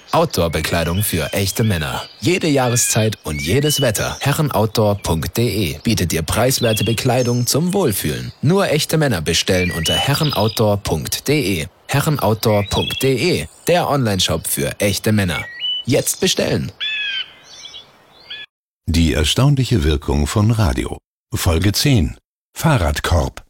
Outdoor-Bekleidung für echte Männer. Jede Jahreszeit und jedes Wetter. Herrenoutdoor.de bietet dir preiswerte Bekleidung zum Wohlfühlen. Nur echte Männer bestellen unter herrenoutdoor.de. Herrenoutdoor.de, der Onlineshop für echte Männer. Jetzt bestellen! Die erstaunliche Wirkung von Radio. Folge 10. Fahrradkorb.